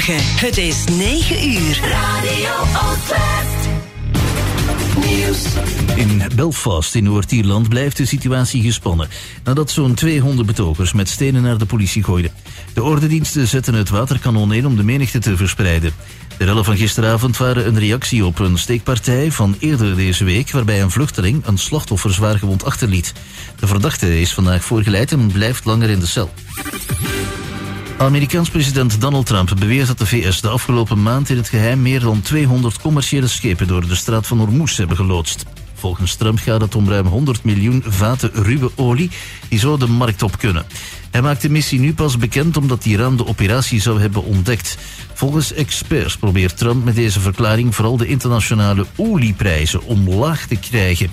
Goedemorgen, het is 9 uur. Radio Oostwest. Nieuws. In Belfast in Noord-Ierland blijft de situatie gespannen nadat zo'n 200 betogers met stenen naar de politie gooiden. De ordendiensten zetten het waterkanon in om de menigte te verspreiden. De rellen van gisteravond waren een reactie op een steekpartij van eerder deze week waarbij een vluchteling een slachtoffer zwaargewond achterliet. De verdachte is vandaag voorgeleid en blijft langer in de cel. Amerikaans president Donald Trump beweert dat de VS de afgelopen maand in het geheim meer dan 200 commerciële schepen door de straat van Hormuz hebben geloodst. Volgens Trump gaat het om ruim 100 miljoen vaten ruwe olie die zo de markt op kunnen. Hij maakt de missie nu pas bekend omdat Iran de operatie zou hebben ontdekt. Volgens experts probeert Trump met deze verklaring vooral de internationale olieprijzen omlaag te krijgen.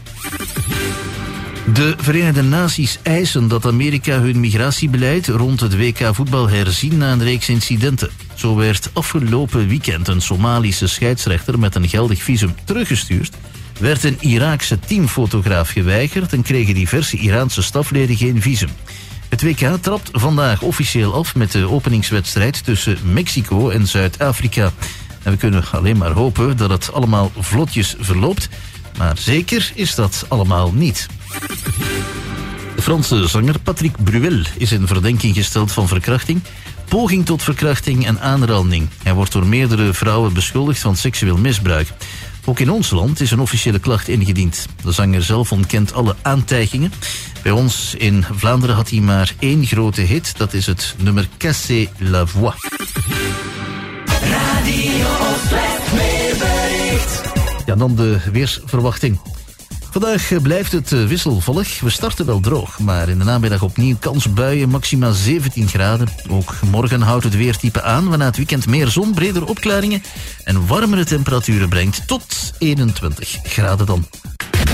De Verenigde Naties eisen dat Amerika hun migratiebeleid rond het WK voetbal herzien na een reeks incidenten. Zo werd afgelopen weekend een Somalische scheidsrechter met een geldig visum teruggestuurd, werd een Iraakse teamfotograaf geweigerd en kregen diverse Iraanse stafleden geen visum. Het WK trapt vandaag officieel af met de openingswedstrijd tussen Mexico en Zuid-Afrika. En we kunnen alleen maar hopen dat het allemaal vlotjes verloopt, maar zeker is dat allemaal niet. De Franse zanger Patrick Bruel is in verdenking gesteld van verkrachting, poging tot verkrachting en aanranding. Hij wordt door meerdere vrouwen beschuldigd van seksueel misbruik. Ook in ons land is een officiële klacht ingediend. De zanger zelf ontkent alle aantijgingen. Bij ons in Vlaanderen had hij maar één grote hit. Dat is het nummer Casser la Voix. Radio Oostwest weerbericht. Ja, dan de weersverwachting. Vandaag blijft het wisselvallig. We starten wel droog, maar in de namiddag opnieuw kans op buien, maxima 17 graden. Ook morgen houdt het weertype aan, waarna het weekend meer zon, bredere opklaringen en warmere temperaturen brengt tot 21 graden dan.